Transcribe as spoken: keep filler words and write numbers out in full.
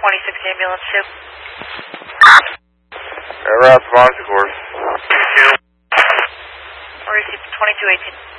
twenty-six ambulance two. Air route, Bonds, of course. Or receive twenty-two eighteen.